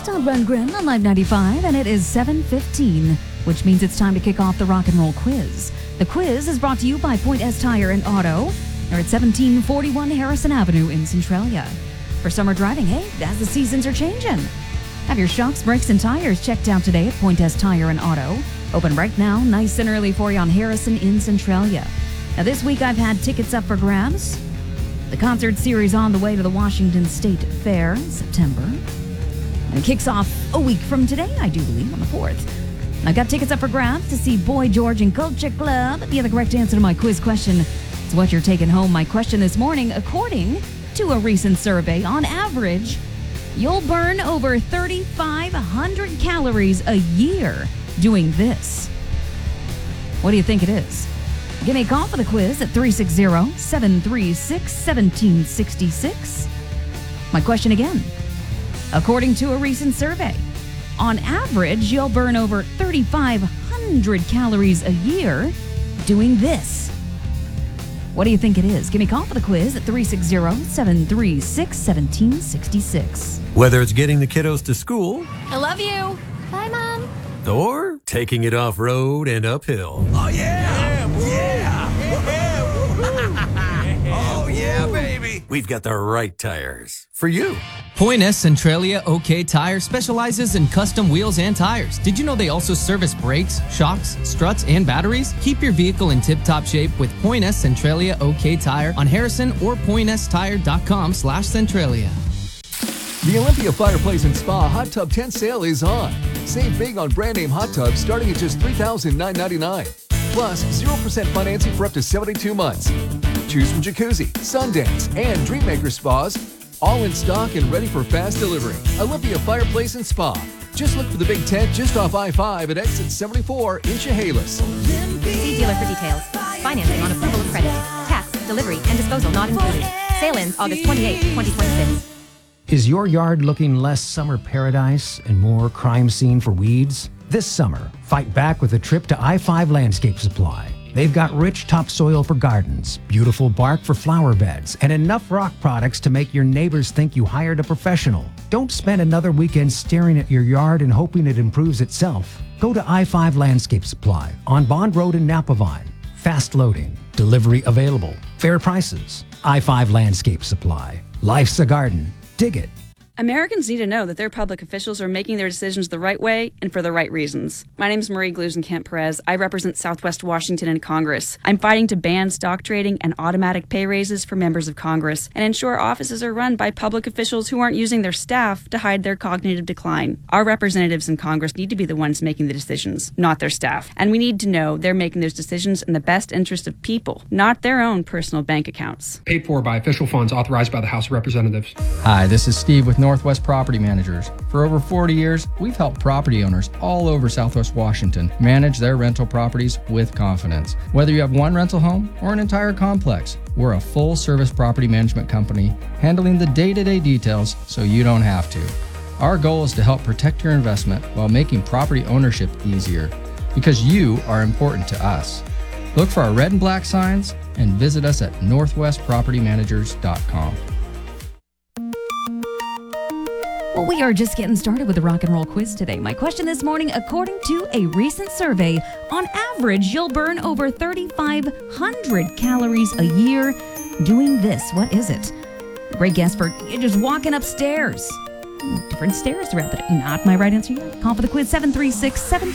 Todd Rundgren on Live 95, and it is 7:15, which means it's time to kick off the Rock and Roll Quiz. The quiz is brought to you by Point S Tire and Auto. They're at 1741 Harrison Avenue in Centralia. For summer driving, hey, as the seasons are changing. Have your shocks, brakes, and tires checked out today at Point S Tire and Auto. Open right now, nice and early for you on Harrison in Centralia. Now this week I've had tickets up for grabs. The concert series on the way to the Washington State Fair in September. And it kicks off a week from today, I do believe, on the 4th. I've got tickets up for grabs to see Boy George and Culture Club. If you have the correct answer to my quiz question, it's what you're taking home. My question this morning, according to a recent survey, on average, you'll burn over 3,500 calories a year doing this. What do you think it is? Give me a call for the quiz at 360-736-1766. My question again. According to a recent survey, on average, you'll burn over 3,500 calories a year doing this. What do you think it is? Give me a call for the quiz at 360-736-1766. Whether it's getting the kiddos to school, I love you. Bye, Mom. or taking it off-road and uphill. Oh, yeah! Oh, yeah, baby! We've got the right tires for you. Point S Centralia OK Tire specializes in custom wheels and tires. Did you know they also service brakes, shocks, struts, and batteries? Keep your vehicle in tip-top shape with Point S Centralia OK Tire on Harrison or pointstire.com/Centralia. The Olympia Fireplace and Spa Hot Tub Tent Sale is on. Save big on brand name hot tubs starting at just $3,999. Plus, 0% financing for up to 72 months. Choose from jacuzzi, Sundance, and Dreammaker spas, all in stock and ready for fast delivery. Olympia Fireplace and Spa. Just look for the big tent just off I-5 at exit 74 in Chehalis. See dealer for details. Financing on approval of credit. Tax, delivery, and disposal not included. Sale ends August 28, 2026. Is your yard looking less summer paradise and more crime scene for weeds? This summer, fight back with a trip to I-5 Landscape Supply. They've got rich topsoil for gardens, beautiful bark for flower beds, and enough rock products to make your neighbors think you hired a professional. Don't spend another weekend staring at your yard and hoping it improves itself. Go to I-5 Landscape Supply on Bond Road in Napavine. Fast loading, delivery available, fair prices. I-5 Landscape Supply. Life's a garden. Dig it. Americans need to know that their public officials are making their decisions the right way and for the right reasons. My name is Marie Glusenkamp-Perez. I represent Southwest Washington in Congress. I'm fighting to ban stock trading and automatic pay raises for members of Congress and ensure offices are run by public officials who aren't using their staff to hide their cognitive decline. Our representatives in Congress need to be the ones making the decisions, not their staff. And we need to know they're making those decisions in the best interest of people, not their own personal bank accounts. Paid for by official funds authorized by the House of Representatives. Hi, this is Steve with Northwest Property Managers. For over 40 years, we've helped property owners all over Southwest Washington manage their rental properties with confidence. Whether you have one rental home or an entire complex, we're a full-service property management company handling the day-to-day details so you don't have to. Our goal is to help protect your investment while making property ownership easier, because you are important to us. Look for our red and black signs and visit us at northwestpropertymanagers.com. Well, we are just getting started with the rock and roll quiz today. My question this morning, according to a recent survey, on average, you'll burn over 3,500 calories a year doing this. What is it? Great guess for just walking upstairs. Different stairs throughout the day. Not my right answer yet. Call for the quiz, 736-1766.